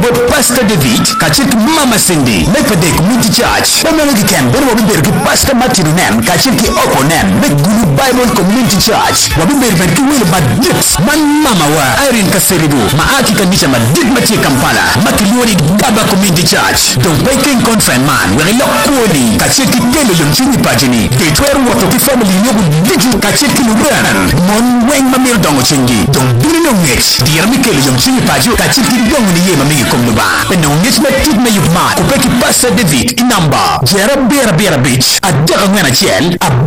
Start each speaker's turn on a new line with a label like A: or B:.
A: about Pastor David, kachik Mama Cindy, Mepade Community Church, Pamela Kem, Wabimber, Pastor Martin Nem, kachiki Okonem, Megulu Bible Community Church, Wabimber, Will Madix, Man Mama wa, Irene Kaseribu, Maaki Kanisha Madik Machi Kampala, Makilori Gaba Community Church, The Waking Conference Man, where I look Koni, kachiki Tele Yumchini Pajini, the 12 Water Family Yogu Digi Kachiki Lubanan, Mon Wang Mamil Dongo Chingi, Don't Bruno Mix, the Amikel Yumchini Paju, kachiki Yong Yema Kumba, and no Nismet May of Mark, Kupeki Pastor David, in number, Jerab Bear Beach, a Dogman Chel, a